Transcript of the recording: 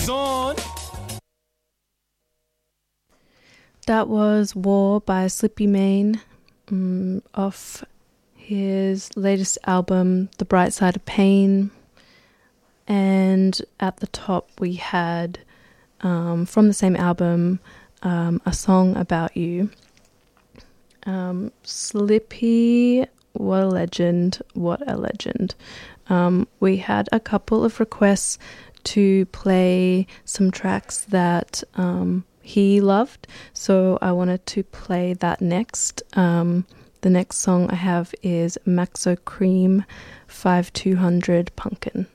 zone. That was War by Slippy Mane, off his latest album, The Bright Side of Pain. And at the top we had, from the same album, A Song About You. Slippy, what a legend, what a legend. We had a couple of requests to play some tracks that he loved, so I wanted to play that next. The next song I have is Maxo Cream 5200 Pumpkin.